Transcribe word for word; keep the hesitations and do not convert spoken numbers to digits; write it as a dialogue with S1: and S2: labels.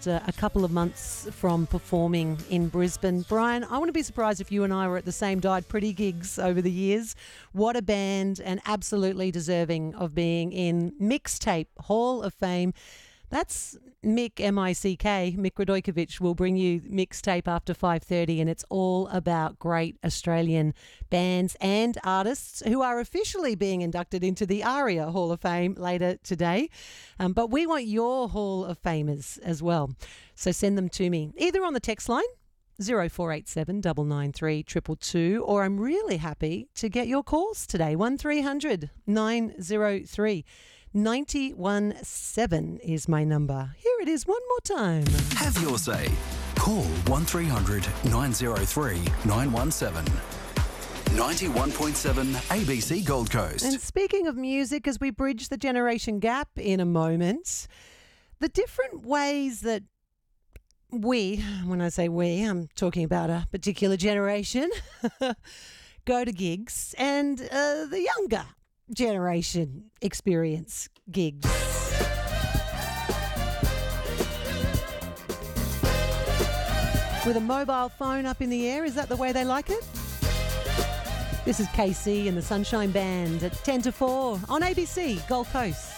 S1: just uh, a couple of months from performing in Brisbane. Brian, I wouldn't be surprised if you and I were at the same Died Pretty gigs over the years. What a band, and absolutely deserving of being in Mixtape Hall of Fame. That's Mick, M I C K. Mick Radojkovic will bring you Mixtape after five thirty, and it's all about great Australian bands and artists who are officially being inducted into the ARIA Hall of Fame later today. Um, but we want your Hall of Famers as well. So send them to me, either on the text line, zero four eight seven nine nine three two two two, or I'm really happy to get your calls today, one three hundred nine oh three nine one seven is my number. Here it is one more time.
S2: Have your say. Call one three hundred nine oh three nine one seven. ninety-one point seven A B C Gold Coast.
S1: And speaking of music, as we bridge the generation gap in a moment, the different ways that we, when I say we, I'm talking about a particular generation, go to gigs, and uh, the younger generation experience gigs. With a mobile phone up in the air, is that the way they like it? This is K C and the Sunshine Band at ten to four on A B C Gold Coast.